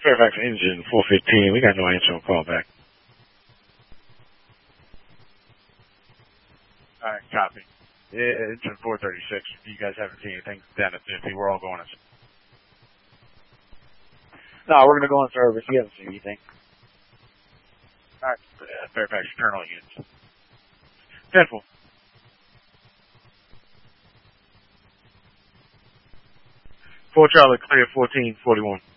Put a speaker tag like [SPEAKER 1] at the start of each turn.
[SPEAKER 1] Fairfax engine 415. We got no answer on call back. All right, copy. Engine 436. You guys haven't seen anything down at 50. We're all going. No, we're going to go on service. We haven't seen anything. All right, Fairfax Colonel units. 10-4. Fort Charlie, clear 1441.